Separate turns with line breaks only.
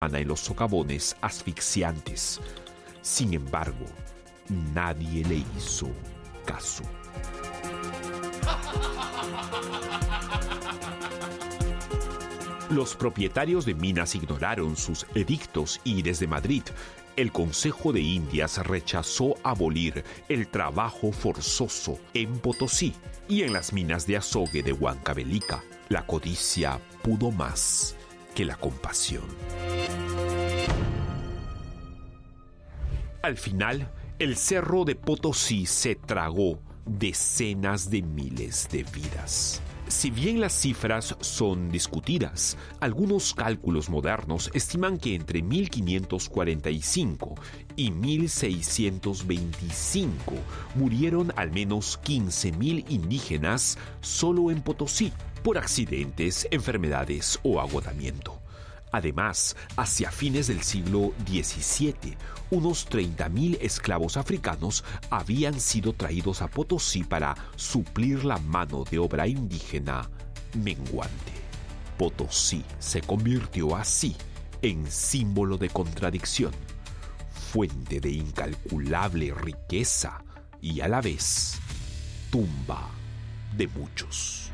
en los socavones asfixiantes. Sin embargo, nadie le hizo caso. Los propietarios de minas ignoraron sus edictos y desde Madrid, el Consejo de Indias rechazó abolir el trabajo forzoso en Potosí y en las minas de azogue de Huancavelica. La codicia pudo más que la compasión. Al final, el cerro de Potosí se tragó decenas de miles de vidas. Si bien las cifras son discutidas, algunos cálculos modernos estiman que entre 1545 y 1625 murieron al menos 15.000 indígenas solo en Potosí, por accidentes, enfermedades o agotamiento. Además, hacia fines del siglo XVII, unos 30.000 esclavos africanos habían sido traídos a Potosí para suplir la mano de obra indígena menguante. Potosí se convirtió así en símbolo de contradicción, fuente de incalculable riqueza y a la vez tumba de muchos.